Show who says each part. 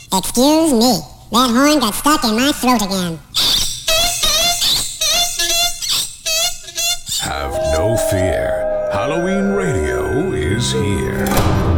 Speaker 1: Excuse me. That horn got stuck in my throat again.
Speaker 2: Have no fear. Halloween Radio is here.